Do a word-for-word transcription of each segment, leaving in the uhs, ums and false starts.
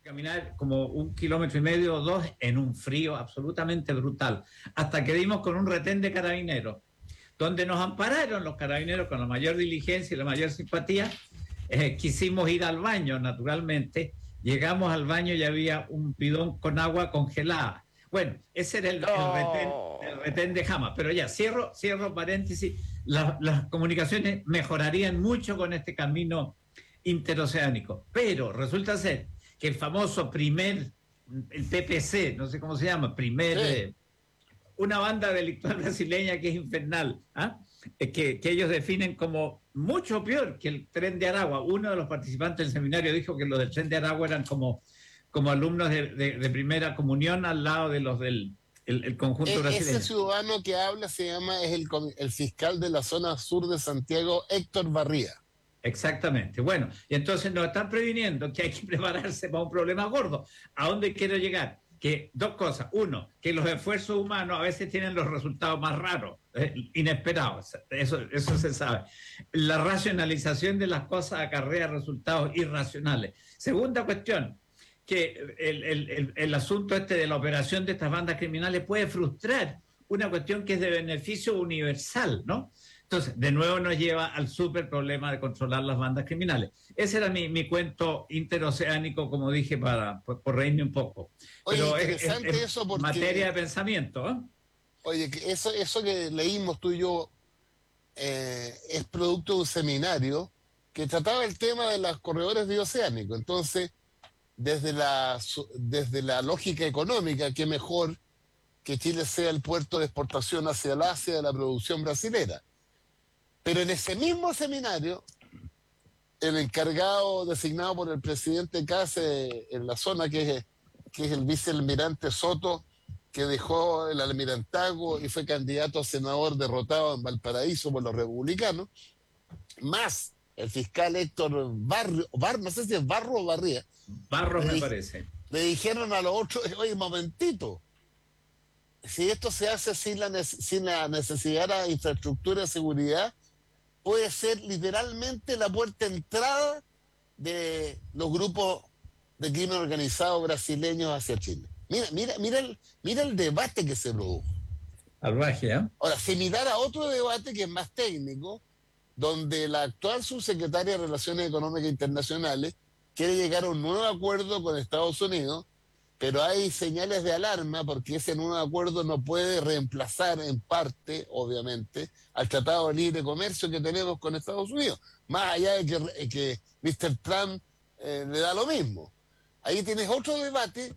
caminar como un kilómetro y medio o dos en un frío absolutamente brutal, hasta que dimos con un retén de carabineros, donde nos ampararon los carabineros con la mayor diligencia y la mayor simpatía. Eh, quisimos ir al baño, naturalmente. Llegamos al baño y había un bidón con agua congelada. Bueno, ese era el, el, retén, el retén de Jama. Pero ya, cierro, cierro paréntesis. La, las comunicaciones mejorarían mucho con este camino interoceánico. Pero resulta ser que el famoso primer, el P P C, no sé cómo se llama, primer... Sí. Eh, una banda delictual brasileña que es infernal, ¿ah? que, que ellos definen como mucho peor que el Tren de Aragua. Uno de los participantes del seminario dijo que los del Tren de Aragua eran como, como alumnos de, de, de primera comunión al lado de los del el, el conjunto e brasileño. Ese ciudadano que habla se llama, es el, el fiscal de la zona sur de Santiago, Héctor Barría. Exactamente. Bueno, y entonces nos están previniendo que hay que prepararse para un problema gordo. ¿A dónde quiero llegar? Que dos cosas. Uno, que los esfuerzos humanos a veces tienen los resultados más raros, eh, inesperados. Eso, eso se sabe. La racionalización de las cosas acarrea resultados irracionales. Segunda cuestión, que el, el, el, el asunto este de la operación de estas bandas criminales puede frustrar una cuestión que es de beneficio universal, ¿no? Entonces, de nuevo nos lleva al súper problema de controlar las bandas criminales. Ese era mi, mi cuento interoceánico, como dije, para por, por reírme un poco. Oye, pero interesante es, es, es eso porque... materia de pensamiento, ¿eh? Oye, eso, eso que leímos tú y yo eh, es producto de un seminario que trataba el tema de los corredores bioceánicos. Entonces, desde la, desde la lógica económica, qué mejor que Chile sea el puerto de exportación hacia el Asia de la producción brasilera. Pero en ese mismo seminario, el encargado designado por el presidente Case en la zona, que es, que es el vicealmirante Soto, que dejó el almirantazgo y fue candidato a senador derrotado en Valparaíso por los republicanos, más el fiscal Héctor Barrio, Bar, no sé si es Barro o Barría. Barros me parece. Le dijeron a los otros, oye, momentito, si esto se hace sin la, sin la necesidad de infraestructura de seguridad, puede ser literalmente la puerta de entrada de los grupos de crimen organizado brasileños hacia Chile. Mira, mira, mira el, mira el debate que se produjo. Salvaje, ¿eh? Ahora, similar a otro debate que es más técnico, donde la actual subsecretaria de Relaciones Económicas Internacionales quiere llegar a un nuevo acuerdo con Estados Unidos, pero hay señales de alarma porque ese nuevo acuerdo no puede reemplazar en parte, obviamente, al Tratado de Libre Comercio que tenemos con Estados Unidos, más allá de que, que mister Trump eh, le da lo mismo. Ahí tienes otro debate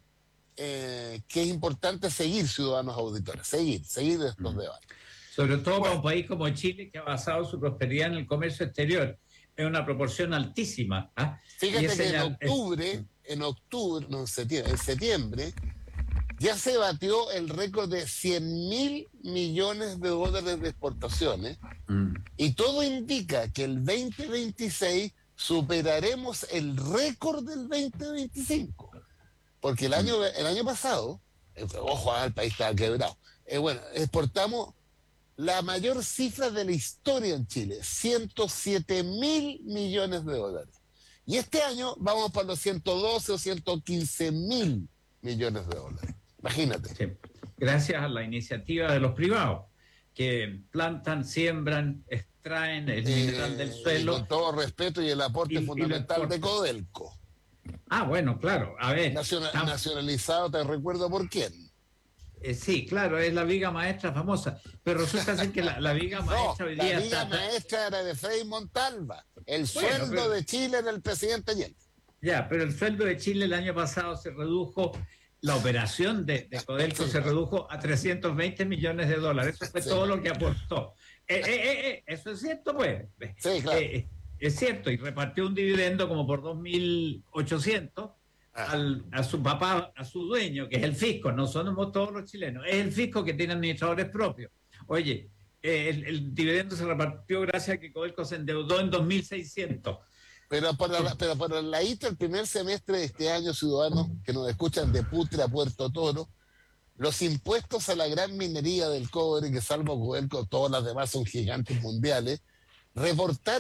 eh, que es importante seguir, ciudadanos auditores, seguir, seguir estos mm. debates. Sobre todo bueno, para un país como Chile, que ha basado su prosperidad en el comercio exterior, en una proporción altísima. ¿Ah? Fíjate que en octubre... Es... en octubre, no, en septiembre, en septiembre, ya se batió el récord de cien mil millones de dólares de exportaciones mm. y todo indica que el veinte veintiséis superaremos el récord del veinte veinticinco, porque el año, el año pasado, ojo, el país estaba quebrado, eh, bueno, exportamos la mayor cifra de la historia en Chile, ciento siete mil millones de dólares. Y este año vamos para los ciento doce o ciento quince mil millones de dólares. Imagínate. Sí. Gracias a la iniciativa de los privados, que plantan, siembran, extraen el eh, mineral del suelo. Con todo respeto y el aporte y, fundamental y de Codelco. Ah, bueno, claro. A ver. Nacional, estamos... Nacionalizado, te recuerdo por quién. Eh, sí, claro, es la viga maestra famosa, pero resulta ser que la, la viga maestra no, hoy día la viga está... maestra era de Frei Montalva, el bueno, sueldo pero... de Chile del presidente Allende. Ya, pero el sueldo de Chile el año pasado se redujo, la operación de, de Codelco sí, se redujo a trescientos veinte millones de dólares, eso fue sí. todo lo que aportó. Eh, eh, eh, eso es cierto, pues. Sí, claro. Eh, es cierto, y repartió un dividendo como por dos mil ochocientos. Al, a su papá, a su dueño, que es el fisco, no somos todos los chilenos, es el fisco que tiene administradores propios. Oye, eh, el, el dividendo se repartió gracias a que Codelco se endeudó en dos mil seiscientos. Pero por la, pero por la I T, el primer semestre de este año, ciudadanos que nos escuchan de Putre a Puerto Toro, los impuestos a la gran minería del cobre, que salvo Codelco, todas las demás son gigantes mundiales, reportaron